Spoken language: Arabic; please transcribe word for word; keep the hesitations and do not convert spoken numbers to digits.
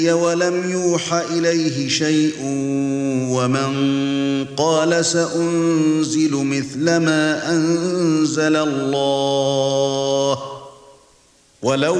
ولم يوح إليه شيء ومن قال سأنزل مثل ما أنزل الله ولو